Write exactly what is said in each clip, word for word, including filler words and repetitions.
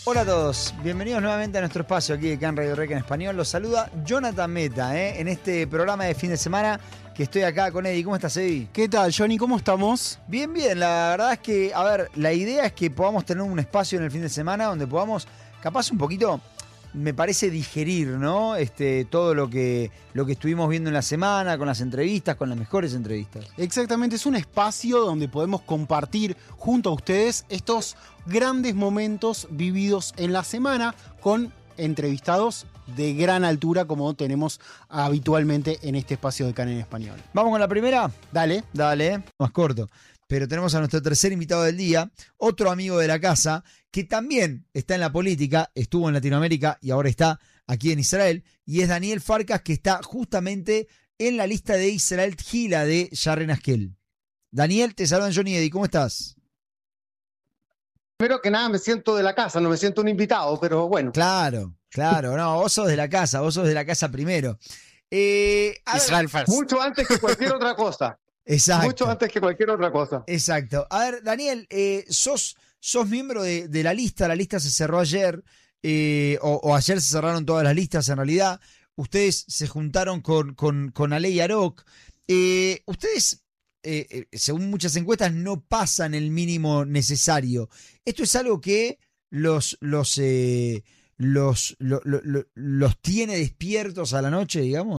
Hola a todos, bienvenidos nuevamente a nuestro espacio aquí de Can Radio Rec en español. Los saluda Jonathan Meta, ¿eh? en este programa de fin de semana que estoy acá con Eddie. ¿Cómo estás, Eddie? ¿Qué tal, Johnny? ¿Cómo estamos? Bien, bien. La verdad es que, a ver, la idea es que podamos tener un espacio en el fin de semana donde podamos, capaz un poquito, me parece digerir, ¿no? Este, todo lo que, lo que estuvimos viendo en la semana, con las entrevistas, con las mejores entrevistas. Exactamente, es un espacio donde podemos compartir junto a ustedes estos grandes momentos vividos en la semana con entrevistados de gran altura como tenemos habitualmente en este espacio de Can en español. ¿Vamos con la primera? Dale. Dale, más corto. Pero tenemos a nuestro tercer invitado del día, otro amigo de la casa, que también está en la política, estuvo en Latinoamérica y ahora está aquí en Israel, y es Daniel Farkas, que está justamente en la lista de Israel Gila de Sharren Haskel. Daniel, te saludan Johnny y Eddie, ¿cómo estás? Primero que nada me siento de la casa, no me siento un invitado, pero bueno. Claro, claro, no, vos sos de la casa, vos sos de la casa primero. Eh, Israel first. Mucho antes que cualquier otra cosa. Exacto. Mucho antes que cualquier otra cosa. Exacto. A ver, Daniel, eh, sos, sos miembro de, de la lista, la lista se cerró ayer, eh, o, o ayer se cerraron todas las listas en realidad. Ustedes se juntaron con, con, con Ale y Arok. Eh, ustedes, eh, eh, según muchas encuestas, no pasan el mínimo necesario. ¿Esto es algo que los, los, eh, los, lo- lo- lo- los tiene despiertos a la noche, digamos?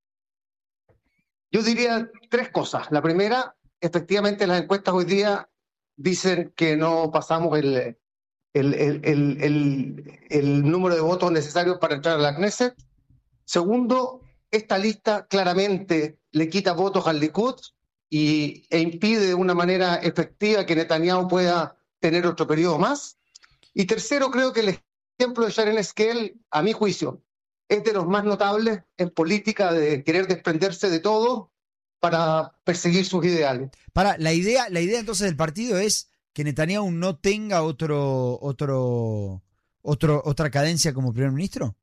Yo diría tres cosas. La primera, efectivamente las encuestas hoy día dicen que no pasamos el, el, el, el, el, el número de votos necesarios para entrar a la Knesset. Segundo, esta lista claramente le quita votos al Likud y, e impide de una manera efectiva que Netanyahu pueda tener otro periodo más. Y tercero, creo que el ejemplo de Sharren Haskel, a mi juicio, es de los más notables en política de querer desprenderse de todo para perseguir sus ideales. Para, la idea, la idea entonces del partido es que Netanyahu no tenga otro, otro, otro, otra cadencia como primer ministro.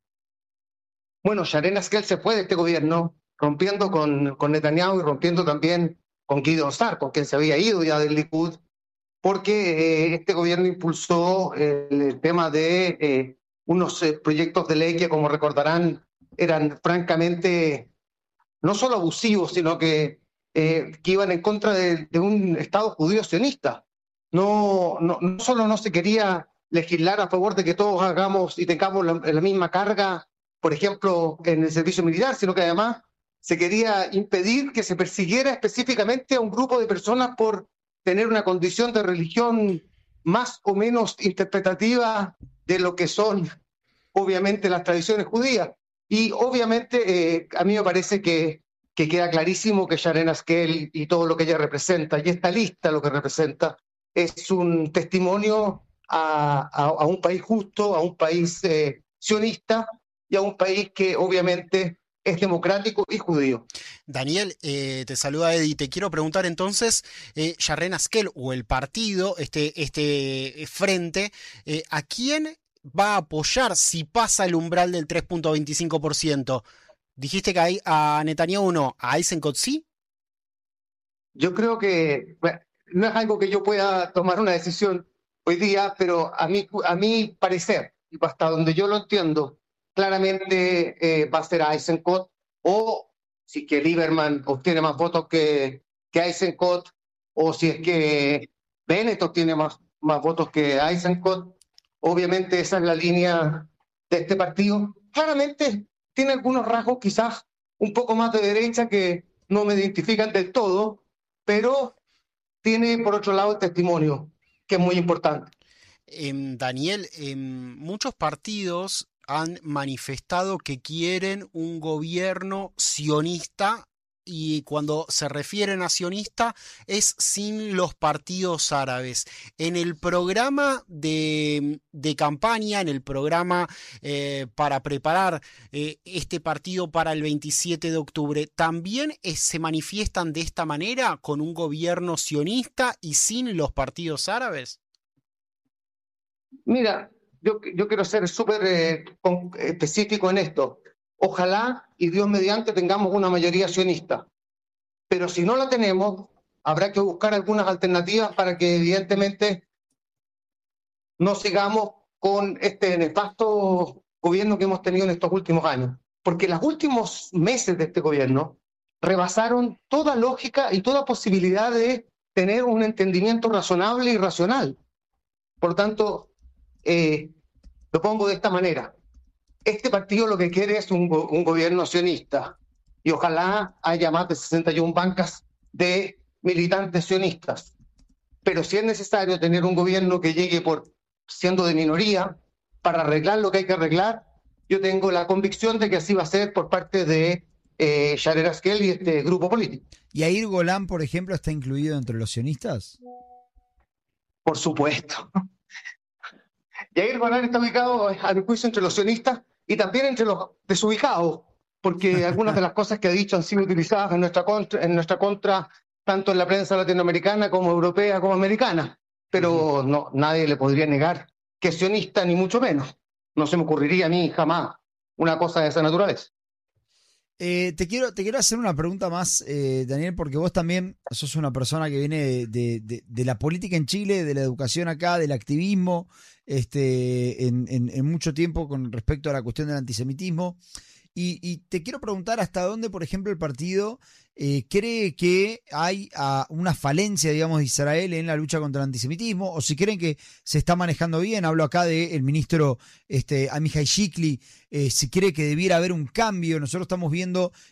Bueno, Sharren Haskel se fue de este gobierno, rompiendo con, con Netanyahu y rompiendo también con Gideon Sa'ar, con quien se había ido ya del Likud, porque eh, este gobierno impulsó eh, el tema de eh, unos eh, proyectos de ley que, como recordarán, eran francamente no solo abusivos, sino que, eh, que iban en contra de, de un Estado judío sionista. No, no, no solo no se quería legislar a favor de que todos hagamos y tengamos la, la misma carga, por ejemplo, en el servicio militar, sino que además se quería impedir que se persiguiera específicamente a un grupo de personas por tener una condición de religión más o menos interpretativa de lo que son, obviamente, las tradiciones judías. Y obviamente eh, a mí me parece que, que queda clarísimo que Sharren Haskel y todo lo que ella representa, y esta lista lo que representa, es un testimonio a, a, a un país justo, a un país eh, sionista y a un país que obviamente es democrático y judío. Daniel, eh, te saluda Eddie. Te quiero preguntar entonces, eh, Sharren Haskel o el partido, este, este frente, eh, ¿a quién va a apoyar si pasa el umbral del tres punto veinticinco por ciento? Dijiste que hay a Netanyahu no, a Eisenkot sí. Yo creo que bueno, no es algo que yo pueda tomar una decisión hoy día, pero a mi, a mi parecer, y hasta donde yo lo entiendo, claramente eh, va a ser a Eisenkot, o si que Lieberman obtiene más votos que, que Eisenkot, o si es que Bennett obtiene más, más votos que Eisenkot. Obviamente esa es la línea de este partido. Claramente tiene algunos rasgos quizás un poco más de derecha que no me identifican del todo, pero tiene por otro lado el testimonio, que es muy importante. Em, Daniel, em, muchos partidos han manifestado que quieren un gobierno sionista y cuando se refieren a sionista es sin los partidos árabes. En el programa de, de campaña, en el programa eh, para preparar eh, este partido para el veintisiete de octubre, ¿también eh, se manifiestan de esta manera con un gobierno sionista y sin los partidos árabes? Mira, yo, yo quiero ser súper eh, con- específico en esto. Ojalá y Dios mediante tengamos una mayoría sionista, pero si no la tenemos, habrá que buscar algunas alternativas para que evidentemente no sigamos con este nefasto gobierno que hemos tenido en estos últimos años. Porque los últimos meses de este gobierno rebasaron toda lógica y toda posibilidad de tener un entendimiento razonable y racional. Por lo tanto, eh, lo pongo de esta manera. Este partido lo que quiere es un, un gobierno sionista y ojalá haya más de sesenta y una bancas de militantes sionistas. Pero si es necesario tener un gobierno que llegue por siendo de minoría para arreglar lo que hay que arreglar, yo tengo la convicción de que así va a ser por parte de eh, Sharon Askel y este grupo político. ¿Y Yair Golán, por ejemplo, está incluido entre los sionistas? Por supuesto. Yair Golán está ubicado, a mi juicio, entre los sionistas y también entre los desubicados, porque algunas de las cosas que ha dicho han sido utilizadas en nuestra contra, en nuestra contra tanto en la prensa latinoamericana como europea como americana. Pero no, nadie le podría negar que es sionista, ni mucho menos. No se me ocurriría a mí jamás una cosa de esa naturaleza. Eh, te, quiero, te quiero hacer una pregunta más, eh, Daniel, porque vos también sos una persona que viene de, de, de, de la política en Chile, de la educación acá, del activismo, este, en, en, en mucho tiempo con respecto a la cuestión del antisemitismo. Y, y te quiero preguntar hasta dónde, por ejemplo, el partido eh, cree que hay uh, una falencia, digamos, de Israel en la lucha contra el antisemitismo, o si creen que se está manejando bien. Hablo acá del ministro este, Amihai Shikli, eh, si cree que debiera haber un cambio. Nosotros estamos viendo